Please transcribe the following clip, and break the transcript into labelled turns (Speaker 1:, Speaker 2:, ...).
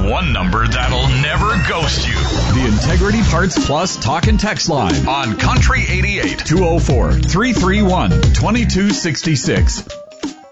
Speaker 1: one number that'll never ghost you.
Speaker 2: The Integrity Parts Plus talk and text line
Speaker 1: on Country 88.
Speaker 2: 204-331-2266.